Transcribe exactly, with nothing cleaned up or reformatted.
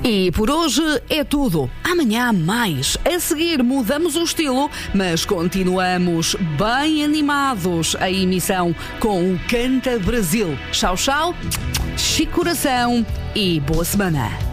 E por hoje é tudo. Amanhã há mais. A seguir mudamos o estilo, mas continuamos bem animados a emissão com o Canta Brasil. Tchau, tchau, chique coração e boa semana.